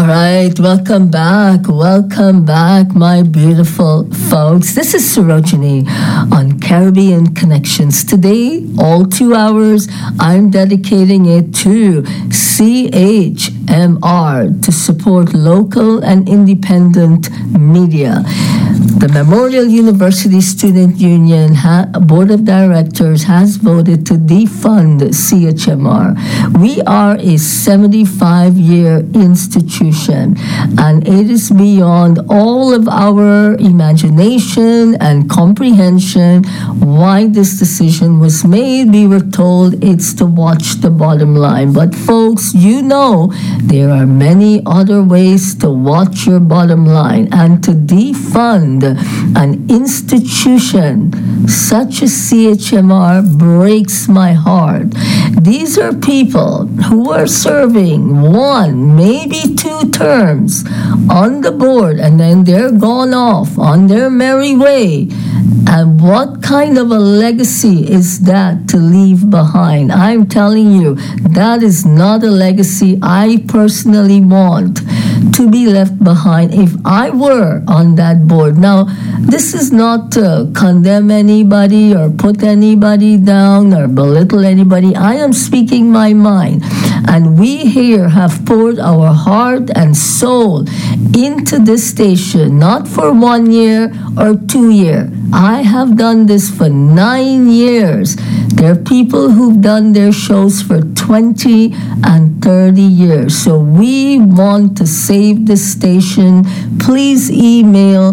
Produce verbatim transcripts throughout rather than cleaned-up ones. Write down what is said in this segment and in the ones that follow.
right, welcome back. Welcome back, my beautiful folks. This is Sarojini on Caribbean Connections. Today, all two hours, I'm dedicating it to C H M R to support local and independent media. The Memorial University Student Union ha- Board of Directors has voted to defund C H M R. We are a seventy-five-year institution, and it is beyond all of our imagination and comprehension why this decision was made. We were told it's to watch the bottom line. But folks, you know there are many other ways to watch your bottom line, and to defund an institution such as C H M R breaks my heart. These are people who are serving one, maybe two terms on the board, and then they're gone off on their merry way. And what kind of a legacy is that to leave behind? I'm telling you, that is not a legacy I personally want to be left behind if I were on that board. Now, this is not to condemn anybody or put anybody down or belittle anybody. I am speaking my mind. And we here have poured our heart and soul into this station, not for one year or two years. I have done this for nine years. There are people who've done their shows for twenty and thirty years. So we want to save this station. Please email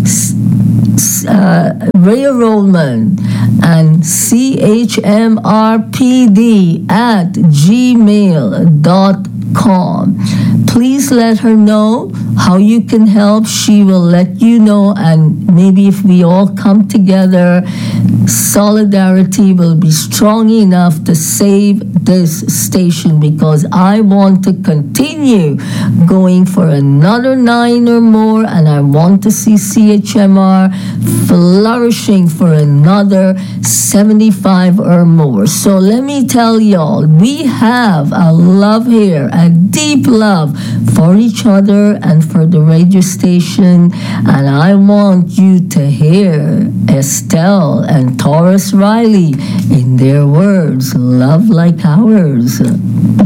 uh, Ray Rollman and C H M R P D at gmail dot com. Please let her know how you can help. She will let you know, and maybe if we all come together, solidarity will be strong enough to save this station, because I want to continue going for another nine or more, and I want to see C H M R flourishing for another seventy-five or more. So let me tell y'all, we have a love here, a deep love for each other and for the radio station, and I want you to hear Estelle and Taurus Riley in their words, love like ours.